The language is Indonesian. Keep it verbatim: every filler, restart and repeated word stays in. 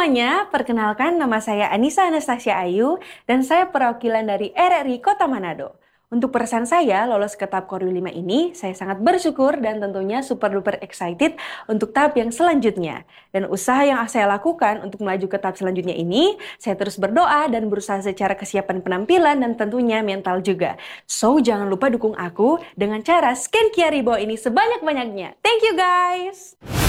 semuanya, perkenalkan nama saya Anissa Anastasia Ayu dan saya perwakilan dari R R I Kota Manado. Untuk peresan saya lolos ke tahap Korwil lima ini, saya sangat bersyukur dan tentunya super duper excited untuk tahap yang selanjutnya. Dan usaha yang saya lakukan untuk melaju ke tahap selanjutnya ini, saya terus berdoa dan berusaha secara kesiapan penampilan dan tentunya mental juga. So, jangan lupa dukung aku dengan cara scan Q R di bawah ini sebanyak-banyaknya. Thank you guys!